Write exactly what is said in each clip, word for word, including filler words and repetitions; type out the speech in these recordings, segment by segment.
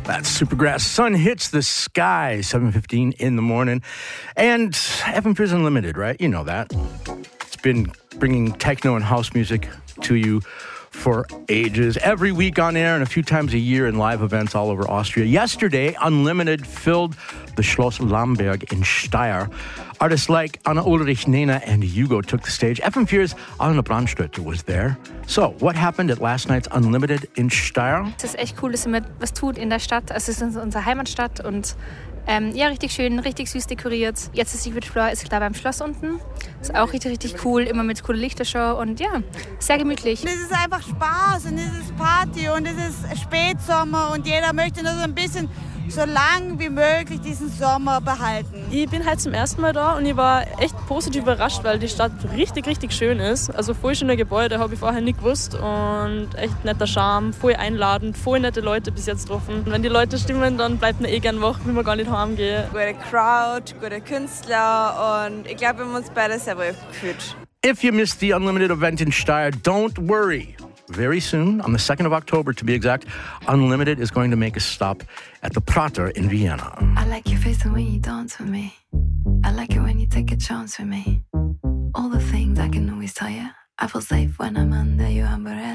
That's Supergrass. Sun hits the sky, seven fifteen in the morning. And F M Fizz Unlimited, right? You know that. It's been bringing techno and house music to you for ages. Every week on air and a few times a year in live events all over Austria. Yesterday, Unlimited filled the Schloss Lamberg in Steyr. Artists like Anna Ulrich, Nena, and Hugo took the stage. F M vier's Anna Brandstätter was there. So, what happened at last night's Unlimited in Steyr? Es ist echt cool, dass ihr was tut in der Stadt. Also es ist unsere Heimatstadt und ähm, ja, richtig schön, richtig süß dekoriert. Jetzt ist Secret Floor, ist klar beim Schloss unten. Ist auch richtig, richtig cool, immer mit cooler Lichtershow und ja, sehr gemütlich. Es ist einfach Spaß und es ist Party und es ist Spätsommer und jeder möchte nur so ein bisschen so lang wie möglich diesen Sommer behalten. Ich bin halt zum ersten Mal da und ich war echt positiv überrascht, weil die Stadt richtig, richtig schön ist. Also voll schöne Gebäude, habe ich vorher nicht gewusst und echt netter Charme, voll einladend, voll nette Leute bis jetzt getroffen. Und wenn die Leute stimmen, dann bleibt man eh gern wach, will man gar nicht heimgehen. Gute Crowd, gute Künstler und ich glaube, wir haben uns beide sehr wohl gefühlt. If you missed the Unlimited event in Steyr, don't worry. Very soon, on the second of October to be exact, Unlimited is going to make a stop at the Prater in Vienna. I like your face and when you dance with me. I like it when you take a chance with me. All the things I can always tell you. I feel safe when I'm under your umbrella,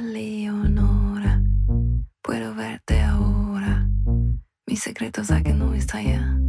Leonora. Puedo verte ahora. Mis secretos I can always tell you.